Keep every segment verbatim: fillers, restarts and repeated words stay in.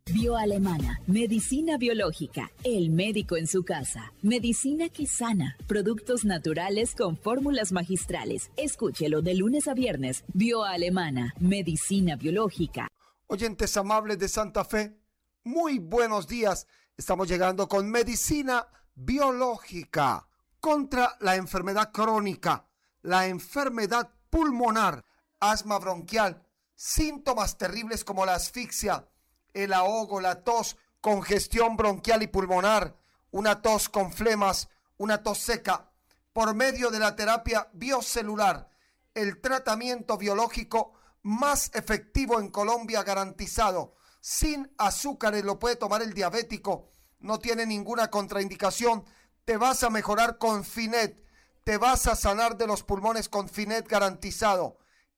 Bioalemana, medicina biológica, el médico en su casa, medicina que sana, productos naturales con fórmulas magistrales. Escúchelo de lunes a viernes. Bioalemana, medicina biológica. Oyentes amables de Santa Fe, muy buenos días. Estamos llegando con medicina biológica contra la enfermedad crónica, la enfermedad pulmonar, asma bronquial, síntomas terribles como la asfixia, el ahogo, la tos, congestión bronquial y pulmonar, una tos con flemas, una tos seca. Por medio de la terapia biocelular, el tratamiento biológico más efectivo en Colombia garantizado, sin azúcares, lo puede tomar el diabético, no tiene ninguna contraindicación. Te vas a mejorar con Finet, te vas a sanar de los pulmones con Finet garantizado.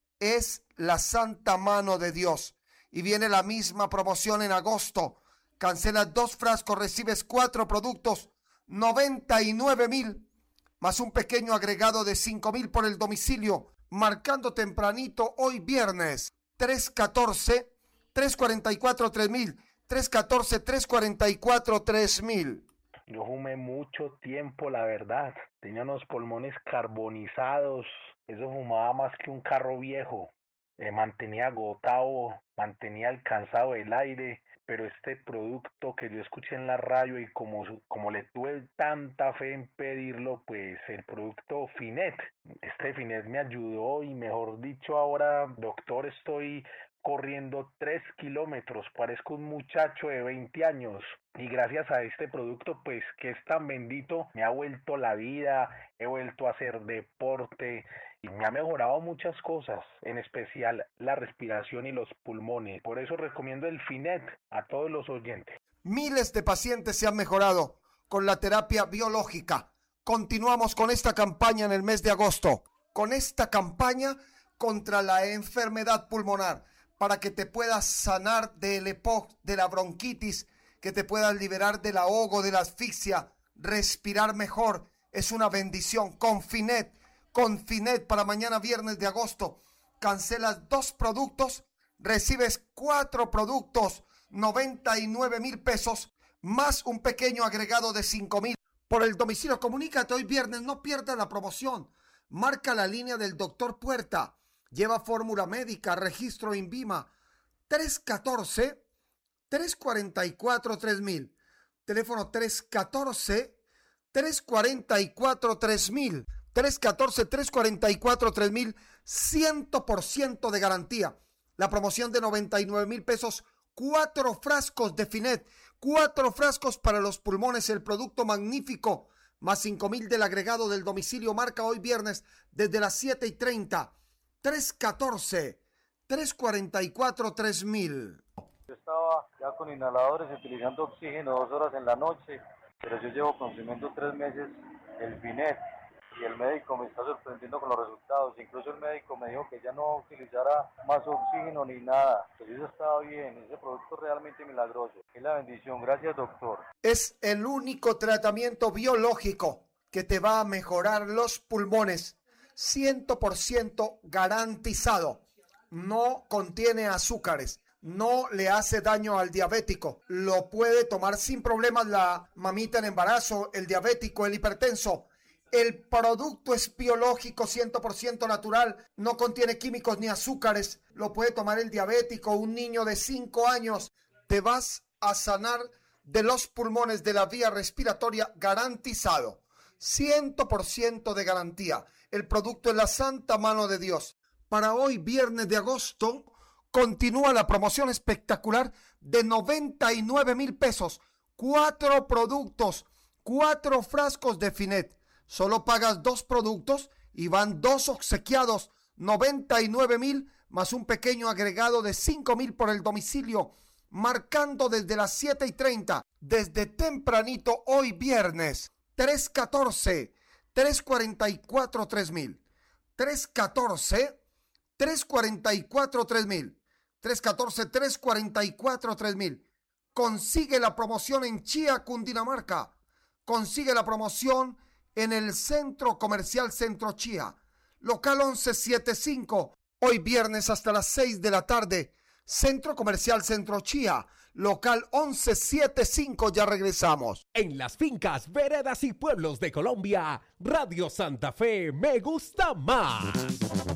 Es la santa mano de Dios. Y viene la misma promoción en agosto. Cancelas dos frascos, recibes cuatro productos, noventa y nueve mil, más un pequeño agregado de cinco mil por el domicilio, marcando tempranito hoy viernes, tres uno cuatro, tres cuatro cuatro, tres mil, tres uno cuatro, tres cuatro cuatro, tres mil. Yo fumé mucho tiempo, la verdad. Tenía unos pulmones carbonizados. Eso fumaba más que un carro viejo. Eh, mantenía agotado, mantenía alcanzado el aire, pero este producto que yo escuché en la radio y como, como le tuve tanta fe en pedirlo, pues el producto Finet, este Finet me ayudó y mejor dicho ahora, doctor, estoy corriendo tres kilómetros, parezco un muchacho de veinte años y gracias a este producto pues que es tan bendito me ha vuelto la vida, he vuelto a hacer deporte y me ha mejorado muchas cosas, en especial la respiración y los pulmones. Por eso recomiendo el Finet a todos los oyentes. Miles de pacientes se han mejorado con la terapia biológica. Continuamos con esta campaña en el mes de agosto, con esta campaña contra la enfermedad pulmonar, para que te puedas sanar del E P O C, de la bronquitis, que te puedas liberar del ahogo, de la asfixia, respirar mejor. Es una bendición. Con Finet, con Finet para mañana viernes de agosto, cancelas dos productos, recibes cuatro productos, noventa y nueve mil pesos, más un pequeño agregado de cinco mil. Por el domicilio, comunícate hoy viernes, no pierdas la promoción. Marca la línea del doctor Puerta. Lleva fórmula médica, registro INVIMA, tres uno cuatro, tres cuatro cuatro, tres mil. Teléfono tres uno cuatro, tres cuatro cuatro, tres mil. tres uno cuatro, tres cuatro cuatro, tres mil. cien por ciento de garantía. La promoción de noventa y nueve mil pesos. Cuatro frascos de Finet. Cuatro frascos para los pulmones. El producto magnífico. Más cinco mil del agregado del domicilio. Marca hoy viernes desde las siete y treinta. tres uno cuatro, tres cuatro cuatro, tres mil. Yo estaba ya con inhaladores utilizando oxígeno dos horas en la noche, pero yo llevo consumiendo tres meses el Finet y el médico me está sorprendiendo con los resultados. Incluso el médico me dijo que ya no utilizara más oxígeno ni nada, que eso estaba bien. Ese producto es realmente milagroso. Es la bendición. Gracias, doctor. Es el único tratamiento biológico que te va a mejorar los pulmones. cien por ciento garantizado. No contiene azúcares. No le hace daño al diabético. Lo puede tomar sin problemas la mamita en embarazo, el diabético, el hipertenso. El producto es biológico, cien por ciento natural. No contiene químicos ni azúcares. Lo puede tomar el diabético, un niño de cinco años. Te vas a sanar de los pulmones, de la vía respiratoria, garantizado. cien por ciento de garantía. El producto es la santa mano de Dios. Para hoy, viernes de agosto, continúa la promoción espectacular de noventa y nueve mil pesos. Cuatro productos, cuatro frascos de Finet. Solo pagas dos productos y van dos obsequiados. noventa y nueve mil más un pequeño agregado de cinco mil por el domicilio. Marcando desde las siete y treinta, desde tempranito hoy viernes. tres uno cuatro, tres cuatro cuatro, tres mil. tres uno cuatro, tres cuatro cuatro, tres mil. tres uno cuatro, tres cuatro cuatro, tres mil. Consigue la promoción en Chía, Cundinamarca. Consigue la promoción en el Centro Comercial Centro Chía. Local once setenta y cinco. Hoy viernes hasta las seis de la tarde. Centro Comercial Centro Chía, local once setenta y cinco, ya regresamos. En las fincas, veredas y pueblos de Colombia, Radio Santa Fe me gusta más.